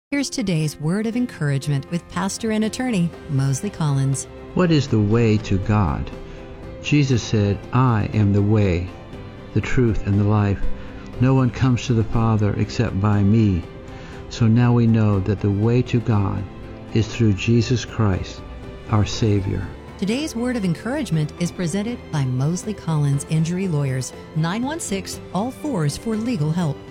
Here's today's word of encouragement with pastor and attorney Mosley Collins. What is the way to God? Jesus said, "I am the way, the truth, and the life. No one comes to the Father except by me." So now we know that the way to God is through Jesus Christ, our Savior. Today's word of encouragement is presented by Mosley Collins Injury Lawyers, 916 All Fours for legal help.